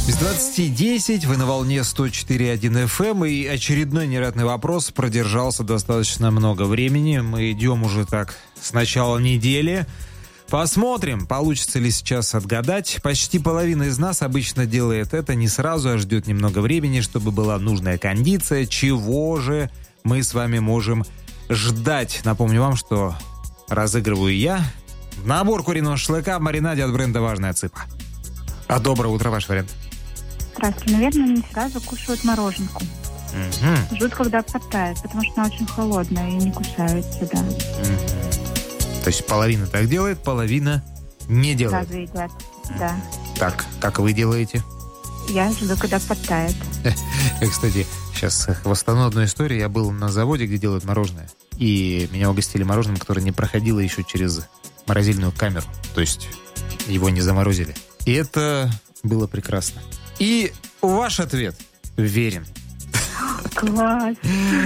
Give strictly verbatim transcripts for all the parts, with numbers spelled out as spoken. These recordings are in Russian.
Без двадцати десять, вы на волне сто четыре и один эф эм, и очередной невероятный вопрос продержался достаточно много времени. Мы идем уже так с начала недели. Посмотрим, получится ли сейчас отгадать. Почти половина из нас обычно делает это не сразу, а ждет немного времени, чтобы была нужная кондиция. Чего же мы с вами можем ждать? Напомню вам, что разыгрываю я набор куриного шашлыка в маринаде от бренда «Важная цыпа». А доброе утро, ваш вариант. Здравствуйте. Наверное, не сразу кушают мороженку. Угу. Ждут, когда подтает, потому что она очень холодная и не кусается, да. Угу. То есть половина так делает, половина не делает. Сразу едят, да. Так, как вы делаете? Я жду, когда подтает. Кстати, сейчас восстановлю одну историю. Я был на заводе, где делают мороженое. И меня угостили мороженым, которое не проходило еще через морозильную камеру. То есть его не заморозили. И это было прекрасно. И ваш ответ верен. Класс.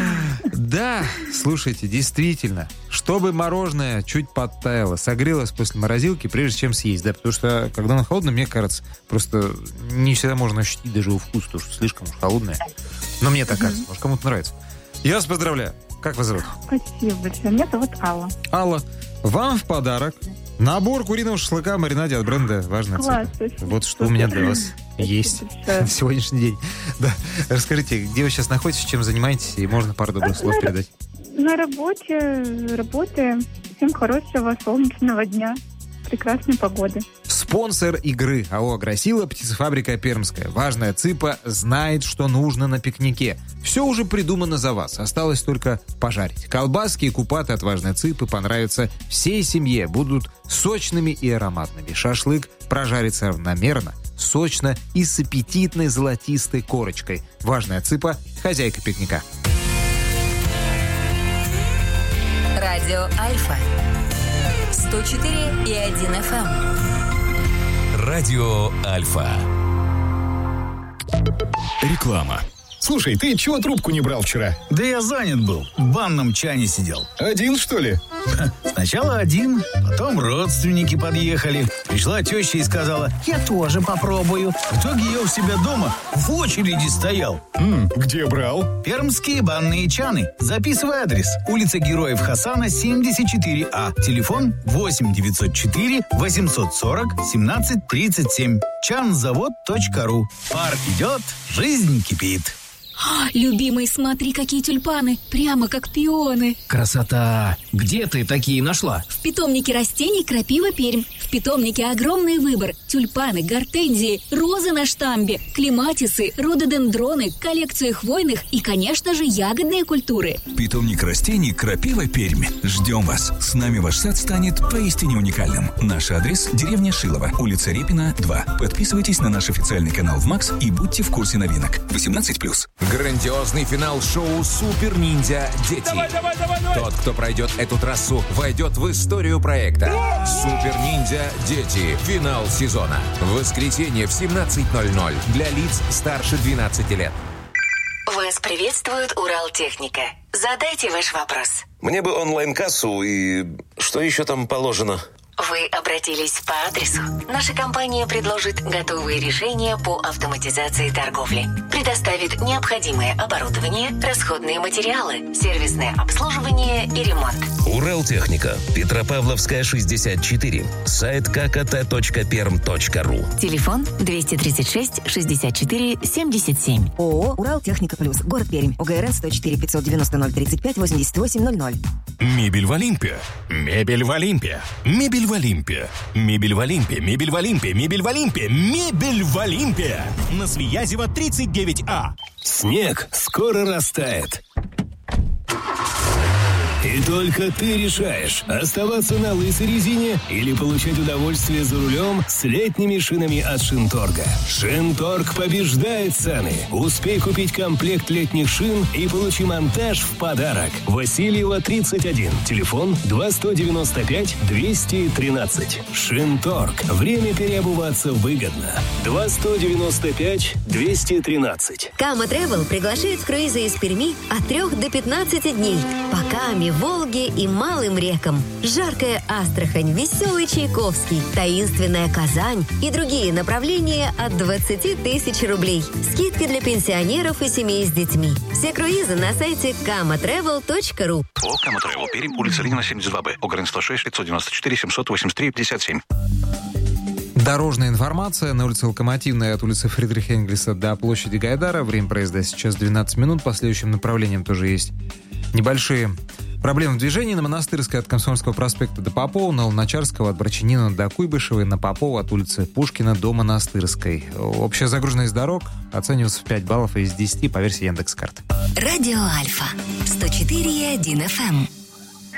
Да, слушайте, действительно, чтобы мороженое чуть подтаяло, согрелось после морозилки, прежде чем съесть, да, потому что, когда оно холодное, мне кажется, просто не всегда можно ощутить даже его вкус, потому что слишком уж холодное. Но мне так кажется, может, кому-то нравится. Я вас поздравляю. Как вас зовут? Спасибо большое. Меня зовут Алла. Алла, вам в подарок набор куриного шашлыка в маринаде от бренда «Важная цыпа». Вот что у меня для вас есть на сегодняшний день. Да. Расскажите, где вы сейчас находитесь, чем занимаетесь, и можно пару добрых слов передать? На работе, работаем. Всем хорошего солнечного дня, прекрасной погоды. Спонсор игры АО «Агросила», птицефабрика «Пермская». «Важная цыпа» знает, что нужно на пикнике. Все уже придумано за вас, осталось только пожарить. Колбаски и купаты от «Важной цыпы» понравятся всей семье, будут сочными и ароматными. Шашлык прожарится равномерно, сочно и с аппетитной золотистой корочкой. «Важная цыпа» – хозяйка пикника. Радио Альфа. сто четыре и один эф эм. Радио Альфа. Реклама. Слушай, ты чего трубку не брал вчера? Да я занят был, в банном чане сидел. Один, что ли? Сначала один, потом родственники подъехали. Пришла теща и сказала: я тоже попробую. В итоге я у себя дома в очереди стоял. М, где брал? Пермские банные чаны. Записывай адрес. Улица Героев Хасана, семьдесят четыре А. Телефон восемь девятьсот четыре восемьсот сорок семнадцать тридцать семь. чанзавод точка ру. Пар идет, жизнь кипит. Любимый, смотри, какие тюльпаны, прямо как пионы. Красота! Где ты такие нашла? В питомнике растений «Крапива Пермь». В питомнике огромный выбор: тюльпаны, гортензии, розы на штамбе, клематисы, рододендроны, коллекция хвойных и, конечно же, ягодные культуры. Питомник растений «Крапива Пермь». Ждем вас. С нами ваш сад станет поистине уникальным. Наш адрес – деревня Шилово, улица Репина, два. Подписывайтесь на наш официальный канал в МАКС и будьте в курсе новинок. восемнадцать плюс. Грандиозный финал шоу «Супер Ниндзя Дети». Давай, давай, давай, давай. Тот, кто пройдет эту трассу, войдет в историю проекта. «Супер Ниндзя Дети». Финал сезона. В воскресенье в семнадцать ноль ноль. Для лиц старше двенадцати лет. Вас приветствует Уралтехника. Задайте ваш вопрос. Мне бы онлайн-кассу и что еще там положено? Вы обратились по адресу. Наша компания предложит готовые решения по автоматизации торговли. Предоставит необходимое оборудование, расходные материалы, сервисное обслуживание и ремонт. Уралтехника. Петропавловская, шестьдесят четыре. Сайт как а тэ точка перм точка ру. Телефон двести тридцать шесть шестьдесят четыре семьдесят семь. ООО «Уралтехника Плюс». Город Пермь. о гэ эр эн сто четыре пятьсот девяносто ноль тридцать пять восемьдесят восемь ноль ноль. Мебель в Олимпе. Мебель в Олимпе. Мебель в Олимпе. Мебель в Олимпе. Мебель в Олимпе. Мебель в Олимпе. Мебель в Олимпе. На Свиязева, тридцать девять А. Снег скоро растает. И только ты решаешь, оставаться на лысой резине или получать удовольствие за рулем с летними шинами от Шинторга. Шинторг побеждает цены. Успей купить комплект летних шин и получи монтаж в подарок. Васильева, тридцать один. Телефон два сто девяносто пять двести тринадцать. Шинторг. Время переобуваться выгодно. два сто девяносто пять двести тринадцать. Кама Travel приглашает в круизы из Перми от трех до пятнадцати дней. По Каме Волге и малым рекам. Жаркая Астрахань, веселый Чайковский, таинственная Казань и другие направления от двадцати тысяч рублей. Скидки для пенсионеров и семей с детьми. Все круизы на сайте кама тревел точка ру. ООО «Кама Тревел», Пермь, улица Ленина, семьдесят два Б, ОГРН сто шесть, пятьсот девяносто четыре, семьсот восемьдесят три, пятьдесят семь. Дорожная информация на улице Локомотивной от улицы Фридриха Энгельса до площади Гайдара. Время проезда сейчас двенадцать минут. По следующим направлениям тоже есть небольшие проблемы в движении. На Монастырской от Комсомольского проспекта до Попова, на Луначарского от Брачанина до Куйбышевой, на Попова от улицы Пушкина до Монастырской. Общая загруженность дорог оценивается в пять баллов из десяти по версии Яндекс.Карт. Радио Альфа сто четыре и один эф эм.